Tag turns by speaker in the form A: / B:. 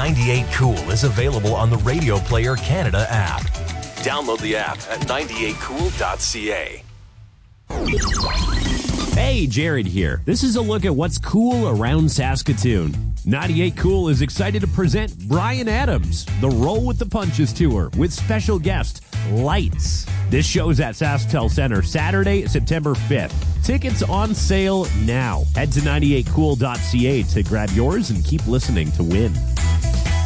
A: 98 Cool is available on the Radio Player Canada app. Download the app at 98cool.ca.
B: Hey, Jared here. This is a look at what's cool around Saskatoon. 98 Cool is excited to present Bryan Adams, the Roll with the Punches Tour, with special guest, Lights. This show's at SaskTel Center Saturday, September 5th. Tickets on sale now. Head to 98cool.ca to grab yours and keep listening to win.